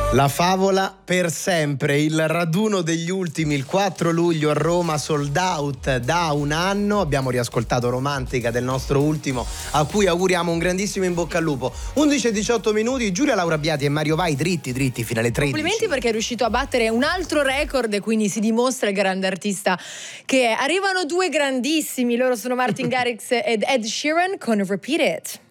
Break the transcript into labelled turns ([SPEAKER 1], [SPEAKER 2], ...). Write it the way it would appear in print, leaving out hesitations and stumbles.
[SPEAKER 1] La favola per sempre, il raduno degli ultimi, il 4 luglio a Roma, sold out da un anno. Abbiamo riascoltato Romantica del nostro ultimo, a cui auguriamo un grandissimo in bocca al lupo. 11 e 18 minuti, Giulia Laura Biati e Mario Vai dritti fino alle 13.
[SPEAKER 2] Complimenti, perché è riuscito a battere un altro record e quindi si dimostra il grande artista che è. Arrivano due grandissimi, loro sono Martin Garrix ed Ed Sheeran con Repeat It.